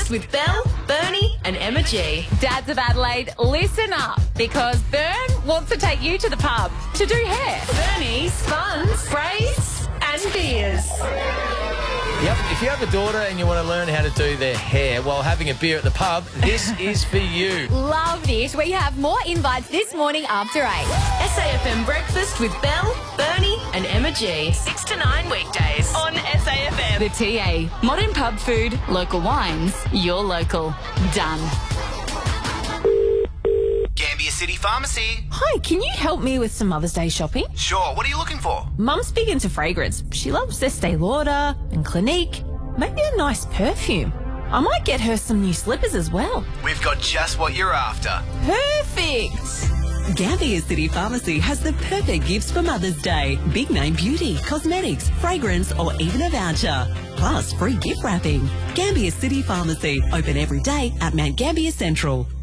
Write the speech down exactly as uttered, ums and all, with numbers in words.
Breakfast with Belle, Bernie and Emma G. Dads of Adelaide, listen up, because Bern wants to take you to the pub to do hair. Bernie's fun, sprays and beers. Yep, if you have a daughter and you want to learn how to do their hair while having a beer at the pub, this is for you. Love this. We have more invites this morning after eight. S A F M Breakfast with Belle, Bernie and Emma G. six to nine weekdays on S A F M. The T A. Modern pub food, local wines, your local. Done. Gambier City Pharmacy. Hi, can you help me with some Mother's Day shopping? Sure, what are you looking for? Mum's big into fragrance. She loves Estee Lauder and Clinique. Maybe a nice perfume. I might get her some new slippers as well. We've got just what you're after. Perfect! Gambier City Pharmacy has the perfect gifts for Mother's Day. Big name beauty, cosmetics, fragrance or even a voucher. Plus free gift wrapping. Gambier City Pharmacy. Open every day at Mount Gambier Central.